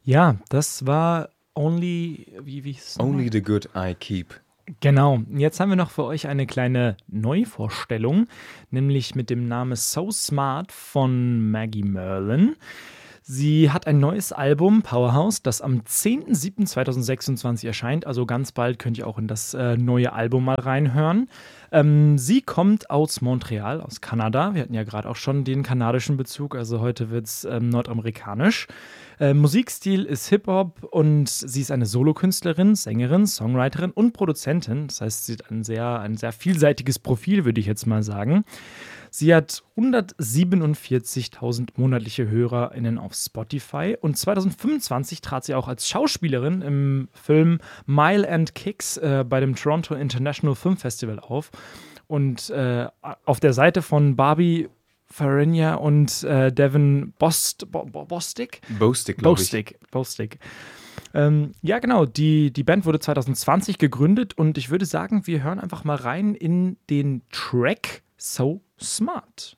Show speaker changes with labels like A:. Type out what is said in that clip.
A: Ja, das war wie hieß es nochmal?
B: Only the Good I Keep.
A: Genau. Jetzt haben wir noch für euch eine kleine Neuvorstellung, nämlich mit dem Namen So Smart von Maggie Merlin. Sie hat ein neues Album, Powerhouse, das am 10.07.2026 erscheint. Also ganz bald könnt ihr auch in das neue Album mal reinhören. Sie kommt aus Montreal, aus Kanada. Wir hatten ja gerade auch schon den kanadischen Bezug, also heute wird es nordamerikanisch. Musikstil ist Hip-Hop und sie ist eine Solokünstlerin, Sängerin, Songwriterin und Produzentin. Das heißt, sie hat ein sehr vielseitiges Profil, würde ich jetzt mal sagen. Sie hat 147.000 monatliche HörerInnen auf Spotify und 2025 trat sie auch als Schauspielerin im Film Mile and Kicks bei dem Toronto International Film Festival auf. Und auf der Seite von Barbie Farinya und Devin Bostick?
B: Bostick, glaube ich.
A: Bostick. Ja, genau. Die Band wurde 2020 gegründet und ich würde sagen, wir hören einfach mal rein in den Track So Smart.